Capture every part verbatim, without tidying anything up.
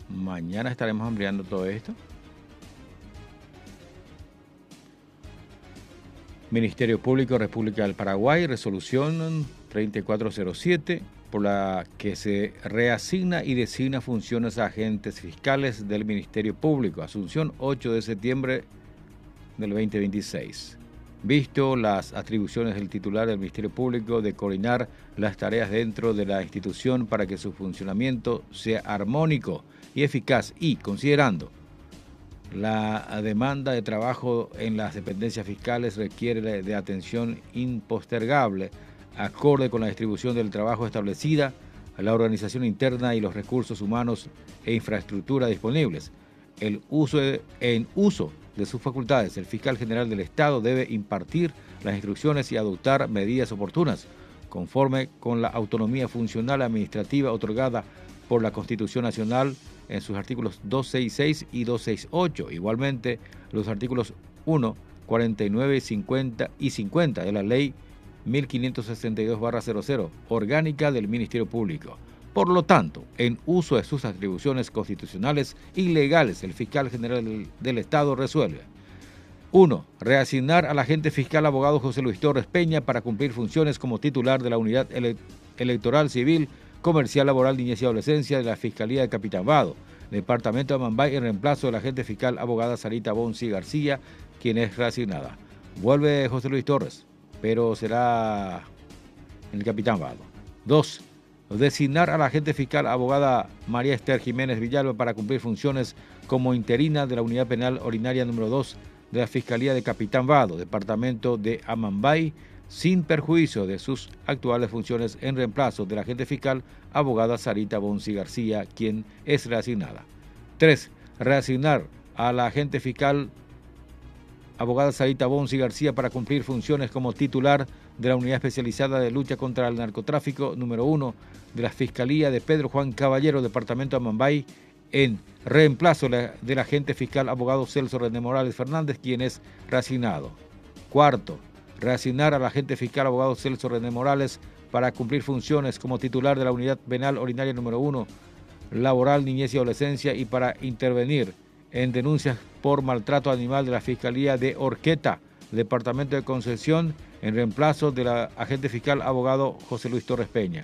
Mañana estaremos ampliando todo esto. Ministerio Público, República del Paraguay, resolución treinta y cuatro cero siete, por la que se reasigna y designa funciones a agentes fiscales del Ministerio Público. Asunción, ocho de septiembre del veinte veintiséis. Visto las atribuciones del titular del Ministerio Público de coordinar las tareas dentro de la institución para que su funcionamiento sea armónico y eficaz y, considerando la demanda de trabajo en las dependencias fiscales, requiere de atención impostergable, acorde con la distribución del trabajo establecida, la organización interna y los recursos humanos e infraestructura disponibles. El uso de, en uso de sus facultades, el fiscal general del Estado debe impartir las instrucciones y adoptar medidas oportunas, conforme con la autonomía funcional administrativa otorgada por la Constitución Nacional en sus artículos doscientos sesenta y seis y doscientos sesenta y ocho. Igualmente, los artículos uno, cuarenta y nueve, cincuenta y cincuenta de la Ley mil quinientos sesenta y dos barra cero cero, orgánica del Ministerio Público. Por lo tanto, en uso de sus atribuciones constitucionales y legales, el fiscal general del, del Estado resuelve: uno. Reasignar al agente fiscal abogado José Luis Torres Peña para cumplir funciones como titular de la Unidad ele Electoral Civil, Comercial, Laboral, Niñez y Adolescencia de la Fiscalía de Capitán Vado, Departamento de Amambay, en reemplazo de la agente fiscal abogada Sarita Bonsi García, quien es reasignada. Vuelve José Luis Torres, pero será el Capitán Vado. dos. Designar a la agente fiscal abogada María Esther Jiménez Villalba para cumplir funciones como interina de la Unidad Penal Ordinaria número dos de la Fiscalía de Capitán Vado, Departamento de Amambay, sin perjuicio de sus actuales funciones, en reemplazo de la agente fiscal abogada Sarita Bonsi García, quien es reasignada. tres. Reasignar a la agente fiscal abogada Sarita Bonsi García para cumplir funciones como titular de la Unidad Especializada de Lucha contra el Narcotráfico número uno de la Fiscalía de Pedro Juan Caballero, Departamento de Amambay, en reemplazo de la agente fiscal abogado Celso René Morales Fernández, quien es reasignado. Cuarto, reasignar al agente fiscal abogado Celso René Morales para cumplir funciones como titular de la Unidad Penal Ordinaria número uno, Laboral, Niñez y Adolescencia, y para intervenir en denuncias por maltrato animal de la Fiscalía de Orqueta, Departamento de Concepción, en reemplazo de la agente fiscal abogado José Luis Torres Peña.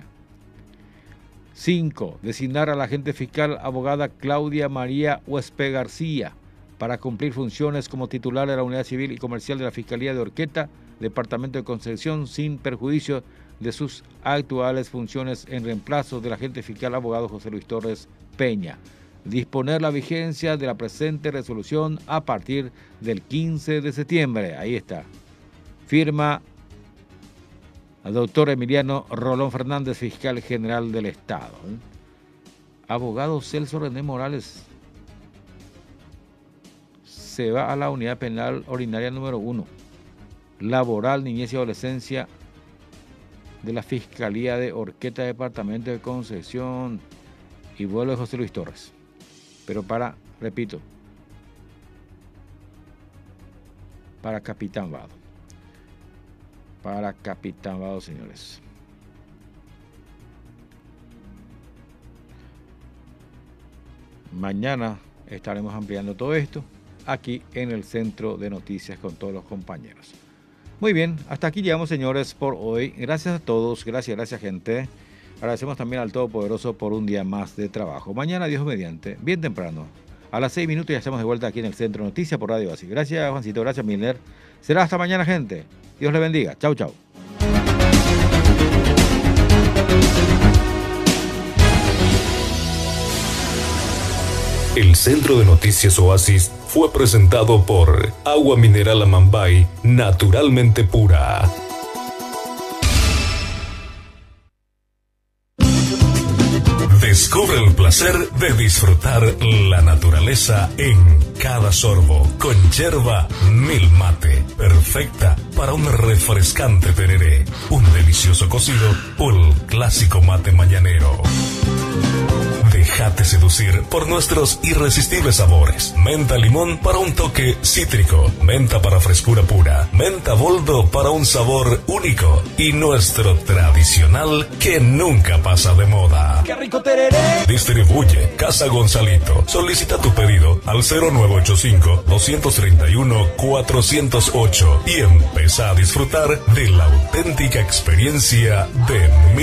cinco. Designar a la agente fiscal abogada Claudia María Huespe García para cumplir funciones como titular de la Unidad Civil y Comercial de la Fiscalía de Orqueta, Departamento de Concepción, sin perjuicio de sus actuales funciones, en reemplazo del agente fiscal abogado José Luis Torres Peña. Disponer la vigencia de la presente resolución a partir del quince de septiembre. Ahí está. Firma al doctor Emiliano Rolón Fernández, fiscal general del Estado. Abogado Celso René Morales se va a la Unidad Penal Ordinaria número uno, Laboral, Niñez y Adolescencia de la Fiscalía de Orqueta, Departamento de Concepción, y vuelve José Luis Torres. Pero para, repito, para Capitán Vado. Para Capitán Vado, señores. Mañana estaremos ampliando todo esto aquí en el Centro de Noticias con todos los compañeros. Muy bien, hasta aquí llegamos, señores, por hoy. Gracias a todos, gracias, gracias, gente. Agradecemos también al Todopoderoso por un día más de trabajo. Mañana, Dios mediante, bien temprano, a las seis minutos ya estamos de vuelta aquí en el Centro de Noticias por Radio Oasis. Gracias, Juancito, gracias, Milner. Será hasta mañana, gente. Dios le bendiga. Chau, chau. El Centro de Noticias Oasis fue presentado por Agua Mineral Amambay, naturalmente pura. Descubre el placer de disfrutar la naturaleza en cada sorbo con yerba Mil Mate, perfecta para un refrescante tereré, un delicioso cocido o el clásico mate mañanero. Deja Déjate seducir por nuestros irresistibles sabores. Menta limón para un toque cítrico, menta para frescura pura, menta boldo para un sabor único y nuestro tradicional que nunca pasa de moda. ¡Qué rico tereré! Distribuye Casa Gonzalito. Solicita tu pedido al cero nueve ocho cinco, dos tres uno, cuatro cero ocho y empieza a disfrutar de la auténtica experiencia de